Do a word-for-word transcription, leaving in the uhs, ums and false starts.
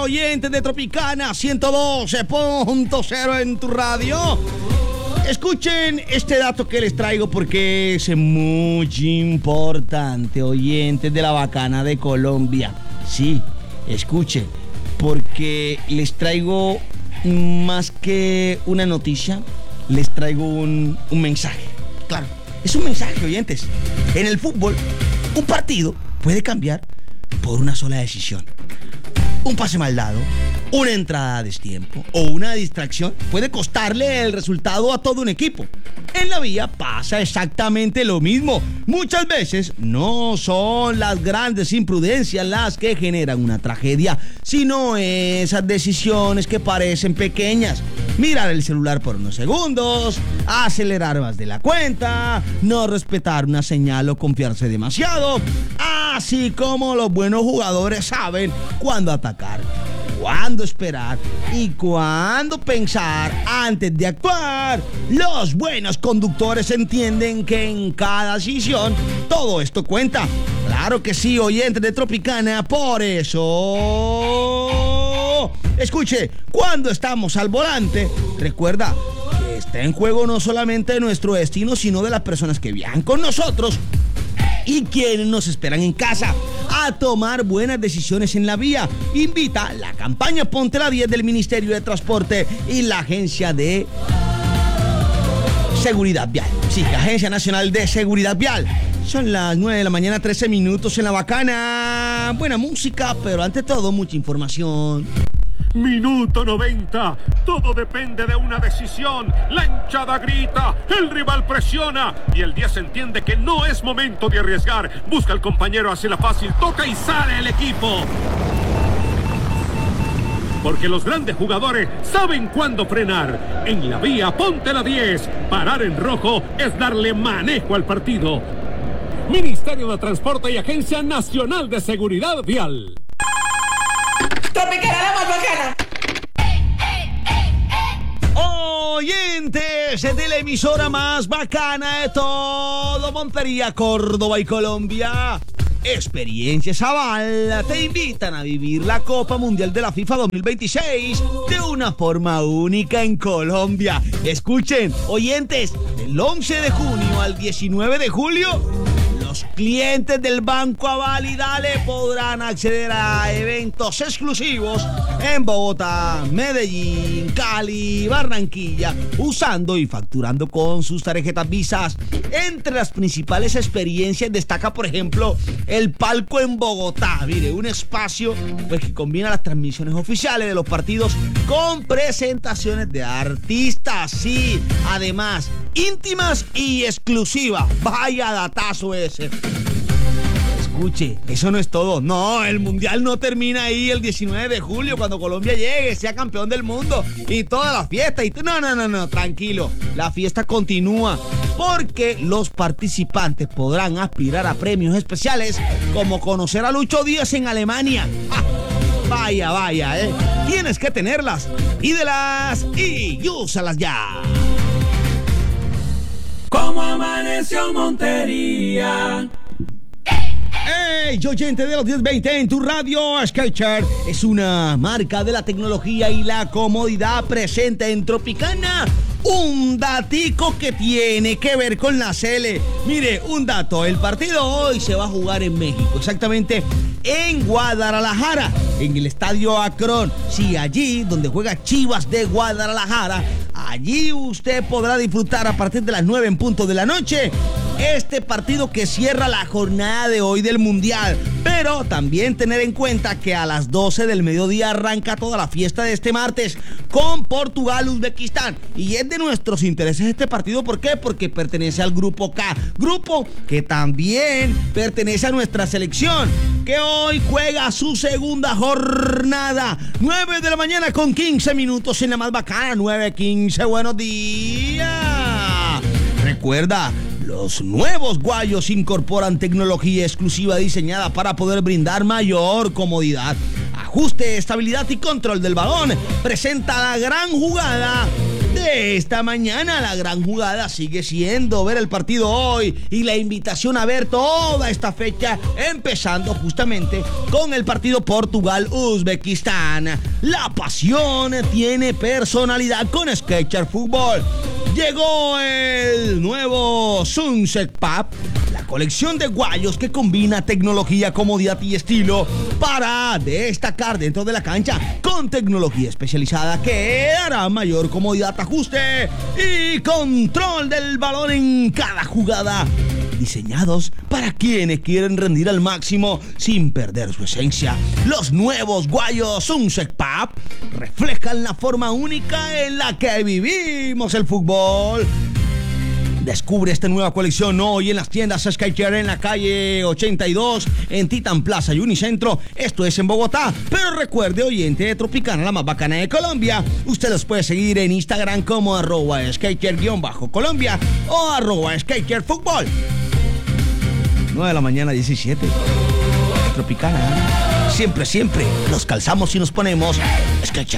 oyentes de Tropicana ciento doce punto cero en tu radio. Escuchen este dato que les traigo porque es muy importante, oyentes de la Bacana de Colombia. Sí, escuchen, porque les traigo más que una noticia, les traigo un, un mensaje. Claro, es un mensaje, oyentes. En el fútbol, un partido puede cambiar por una sola decisión. Un pase mal dado, una entrada a destiempo o una distracción puede costarle el resultado a todo un equipo. En la vida pasa exactamente lo mismo. Muchas veces no son las grandes imprudencias las que generan una tragedia, sino esas decisiones que parecen pequeñas. Mirar el celular por unos segundos, acelerar más de la cuenta, no respetar una señal o confiarse demasiado. Así como los buenos jugadores saben cuándo atacar, cuándo esperar y cuándo pensar antes de actuar, los buenos conductores entienden que en cada decisión todo esto cuenta. Claro que sí, oyentes de Tropicana, por eso escuche, cuando estamos al volante, recuerda que está en juego no solamente nuestro destino, sino de las personas que viajan con nosotros y quienes nos esperan en casa. A tomar buenas decisiones en la vía invita la campaña Ponte la diez del Ministerio de Transporte y la Agencia de Seguridad Vial. Sí, la Agencia Nacional de Seguridad Vial. Son las nueve de la mañana, trece minutos en la Bacana. Buena música, pero ante todo mucha información. Minuto noventa. Todo depende de una decisión. La hinchada grita, el rival presiona y el diez entiende que no es momento de arriesgar. Busca al compañero, hace la fácil, toca y sale el equipo. Porque los grandes jugadores saben cuándo frenar. En la vía Ponte la diez. Parar en rojo es darle manejo al partido. Ministerio de Transporte y Agencia Nacional de Seguridad Vial. Tropicana, la más bacana. Oyentes de la emisora más bacana de todo Montería, Córdoba y Colombia, Experiencia Zavala te invitan a vivir la Copa Mundial de la FIFA dos mil veintiséis de una forma única en Colombia. Escuchen, oyentes, del once de junio al diecinueve de julio, los clientes del Banco Aval y Dale podrán acceder a eventos exclusivos en Bogotá, Medellín, Cali, Barranquilla, usando y facturando con sus tarjetas Visas. Entre las principales experiencias destaca, por ejemplo, el palco en Bogotá. Mire, un espacio pues, que combina las transmisiones oficiales de los partidos con presentaciones de artistas, sí, además íntimas y exclusivas. Vaya datazo ese. Escuche, eso no es todo. No, el mundial no termina ahí el diecinueve de julio cuando Colombia llegue, sea campeón del mundo y toda la fiesta. Y no, no, no, no, tranquilo. La fiesta continúa porque los participantes podrán aspirar a premios especiales como conocer a Lucho Díaz en Alemania. ¡Ah! Vaya, vaya, ¿eh? Tienes que tenerlas. Pídelas y úsalas ya. ¿Cómo amaneció Montería? ¡Hey, oyente de los diez veinte en tu radio! Sketcher es una marca de la tecnología y la comodidad presente en Tropicana. Un datico que tiene que ver con la Cele. Mire, un dato, el partido hoy se va a jugar en México, exactamente en Guadalajara, en el Estadio Akron. Sí, allí donde juega Chivas de Guadalajara. Allí usted podrá disfrutar a partir de las nueve en punto de la noche este partido que cierra la jornada de hoy del Mundial. Pero también tener en cuenta que a las doce del mediodía arranca toda la fiesta de este martes con Portugal-Uzbekistán. Y es de nuestros intereses este partido. ¿Por qué? Porque pertenece al Grupo K. Grupo que también pertenece a nuestra selección, que hoy juega su segunda jornada. nueve de la mañana con quince minutos en la más bacana. nueve quince, buenos días. Recuerda, los nuevos Guayos incorporan tecnología exclusiva diseñada para poder brindar mayor comodidad, ajuste, estabilidad y control del vagón. Presenta la gran jugada de esta mañana. La gran jugada sigue siendo ver el partido hoy y la invitación a ver toda esta fecha, empezando justamente con el partido Portugal-Uzbekistán. La pasión tiene personalidad con Skechers Fútbol. Llegó el nuevo Sunset Pub, la colección de guayos que combina tecnología, comodidad y estilo para destacar dentro de la cancha, con tecnología especializada que dará mayor comodidad, ajuste y control del balón en cada jugada. Diseñados para quienes quieren rendir al máximo sin perder su esencia. Los nuevos guayos Sunset Pub reflejan la forma única en la que vivimos el fútbol. Descubre esta nueva colección hoy en las tiendas Skechers en la calle ochenta y dos, en Titan Plaza y Unicentro. Esto es en Bogotá. Pero recuerde, oyente de Tropicana, la más bacana de Colombia, usted los puede seguir en Instagram como arroba Skechers-Colombia o arroba Skechers Fútbol. nueve de la mañana, diecisiete. Tropicana. Siempre, siempre nos calzamos y nos ponemos Skechers.